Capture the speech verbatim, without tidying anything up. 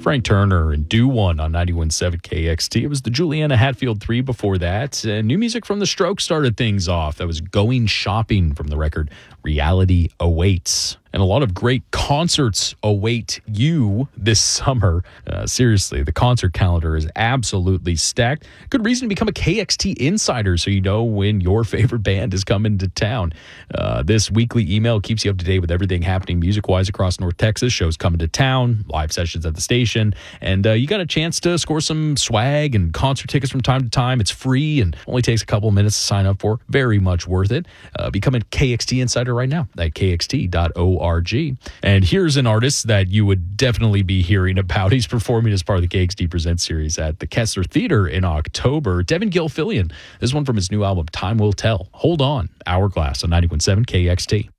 Frank Turner and Do One on ninety-one point seven K X T. It was the Juliana Hatfield three before that. And new music from The Strokes started things off. That was Going Shopping from the record Reality Awaits. And a lot of great concerts await you this summer. Uh, seriously, the concert calendar is absolutely stacked. Good reason to become a K X T insider so you know when your favorite band is coming to town. Uh, this weekly email keeps you up to date with everything happening music-wise across North Texas. Shows coming to town, live sessions at the station, and uh, you got a chance to score some swag and concert tickets from time to time. It's free and only takes a couple of minutes to sign up for. Very much worth it. Uh, become a K X T insider right now at K X T dot org. And here's an artist that you would definitely be hearing about. He's performing as part of the K X T Presents series at the Kessler Theater in October. Devin Gilfillian. This one from his new album, Time Will Tell. Hold on. Hourglass on ninety point seven K X T.